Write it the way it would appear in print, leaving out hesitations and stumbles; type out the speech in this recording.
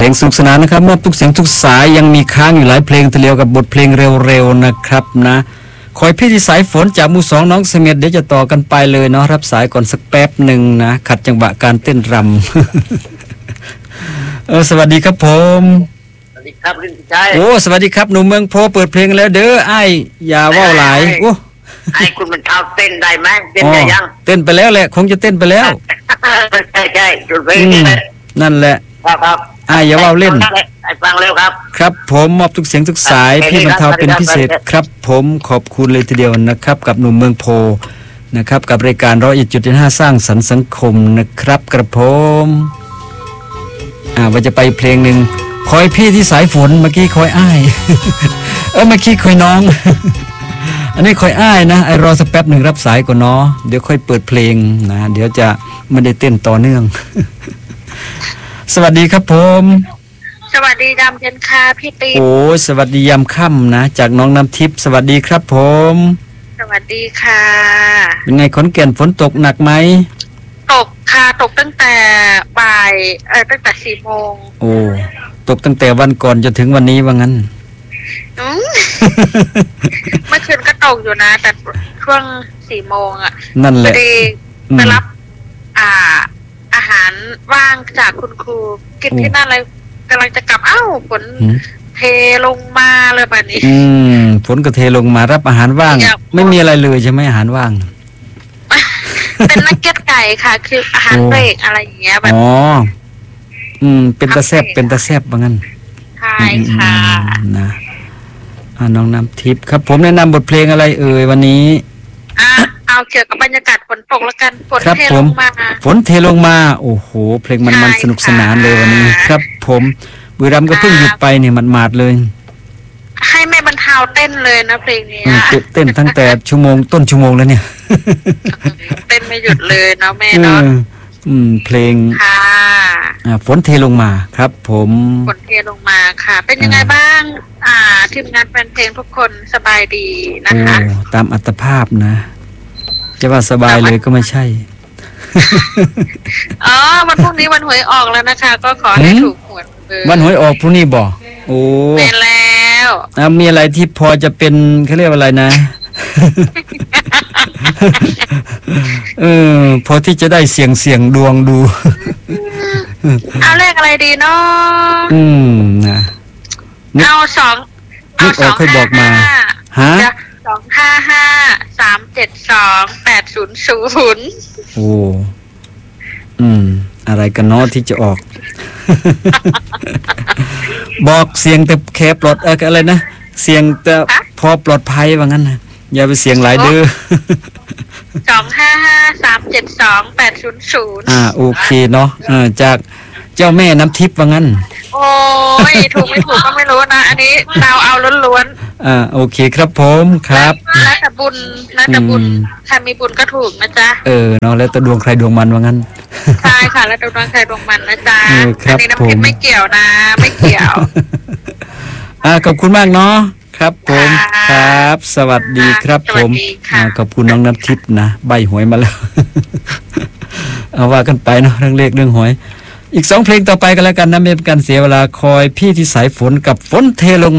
ลงสนุกสนานนะครับมอบทุกเสียงทุกสายยังมีค้างอยู่หลายเพลงทีเดียวกับบทเพลงเร็วๆนะครับนะคอยพี่ที่สายฝนจากหมู่สองน้องเสม็ดเดี๋ยวจะต่อกันไปเลยเนาะรับสายก่อนสักแป๊บหนึ่งนะขัดจังหวะการเต้นรำ สวัสดีครับผมสวัสดีครับลินชัยโอ้สวัสดีครับหนุ่มเมืองโพเปิดเพลงแล้วเด้อไอ้อย่าว่าวหลายโอ้ไอ้คุณมันเท้าเต้นได้ไหมเต้นได้ยังเต้นไปแล้วแหละคงจะเต้นไปแล้วใช่จุดเพลงนั่นแหละครับอย่าว่าวเล่นไอ้ฟังเร็วครับครับผมมอบทุกเสียงทุกสายพี่บรรเทาเป็นพิเศษครับผมขอบคุณเลยทีเดียวนะครับกับหนุ่มเมืองโพนะครับกับรายการ101.5สร้างสรรค์สังคมนะครับกระผมว่าจะไปเพลงหนึ่งคอยพี่ที่สายฝนเมื่อกี้คอยอ้าย เมื่อกี้คอยน้อง อันนี้คอยอ้ายนะไอรอสักแป๊บหนึ่งรับสายก่อนเนาะเดี๋ยวค่อยเปิดเพลงนะเดี๋ยวจะไม่ได้เต้นต่อเนื่อง สวัสดีครับผมสวัสดียามเย็นค่ะพี่ตีโอ้สวัสดียามค่ำนะจากน้องน้ำทิพย์สวัสดีครับผมสวัสดีค่ะเป็นไงขอนแก่นฝนตกหนักไหมตกค่ะตกตั้งแต่บ่ายตั้งแต่4 โมงโอ้ตกตั้งแต่วันก่อนจนถึงวันนี้ว่างั้นเมื่อคืนก็ตกอยู่นะแต่ช่วง4 โมงนั่นแหละไปรับอาหารว่างจากคุณครูกินที่นั่นเลยกำลังจะกลับฝนเทลงมาเลยแบบนี้ฝนก็เทลงมารับอาหารว่างไม่มีอะไรเลยใช่ไหมอาหารว่างเป็นนักเก็ตไก่ค่ะคืออาหารเบรกอะไรอย่างเงี้ยแบบเป็นตะแซบว่างั้นใช่ค่ะนะน้องน้ำทิพย์ครับผมแนะนำบทเพลงอะไรวันนี้เอาเกี่ยวกับบรรยากาศฝนตกแล้วกันฝนเทลงมาฝนเทลงมาโอ้โหเพลงมันสนุกสนานเลยวันนี้ครับผมบุรีรัมย์ก็เพิ่งหยุดไปเนี่ยหมาดๆเลยให้แม่บรรเทาเต้นเลยนะเพลงนี้เต้นตั้งแต่ต้นชั่วโมงแล้วเนี่ยเต้นไม่หยุดเลยเนาะแม่เนาะเพลงฝนเทลงมาครับผมฝนเทลงมาค่ะเป็นยังไงบ้างทีมงานแฟนเพลงทุกคนสบายดีนะคะตามอัตภาพนะจะว่าสบายเลยก็ไม่ใช่วันพรุ่งนี้วันหวยออกแล้วนะคะก็ขอให้ถูกหวยวันหวยออกพรุ่งนี้บ่โอ้เป็นแล้วมีอะไรที่พอจะเป็นเขาเรียกว่าอะไรนะ พอที่จะได้เสียงดวงดูเอาเลขอะไรดีเนาะนะเอา2 ค่อยบอกมาฮะ 255-372-800โอ้อะไรกันเนาะที่จะออก บอกเสียงแต่แค่ปลอดอะไรนะเสียงแต่พอปลอดภัยว่างั้นนะอย่าไปเสียงหลายเด้อ 255-372-800 โอเคเนาะจากเจ้าแม่น้ำทิพย์ว่างั้นโอ้ยถูกไม่ถูกก็ไม่รู้นะอันนี้เราเอาล้วนโอเคครับผมครับแล้วแต่บุญใครมีบุญก็ถูกนะจ๊ะเนาะแล้วแต่ดวงใครดวงมันว่างั้นใช่ค่ะแล้วแต่ดวงใครดวงมันนะจ๊ะอันนี้น้ำทิพย์ไม่เกี่ยวนะไม่เกี่ยวขอบคุณมากเนาะครับผมครับสวัสดีครับผมขอบคุณน้องน้ำทิพย์นะใบหวยมาแล้ว เอาว่ากันไปเนาะเรื่องเลขเรื่องหวยอีก2เพลงต่อไปกันแล้วกันนะไม่เป็นการเสียเวลาคอยพี่ที่สายฝนกับฝนเทลง